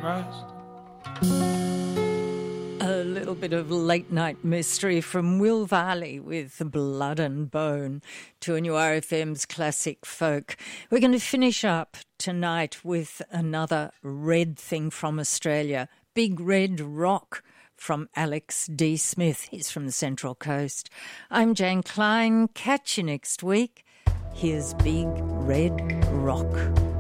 Christ. A little bit of late night mystery from Will Varley with Blood and Bone to RFM's classic folk. We're going to finish up tonight with another red thing from Australia, Big Red Rock from Alex D. Smith. He's from the Central Coast. I'm Jane Klein. Catch you next week. Here's Big Red Rock.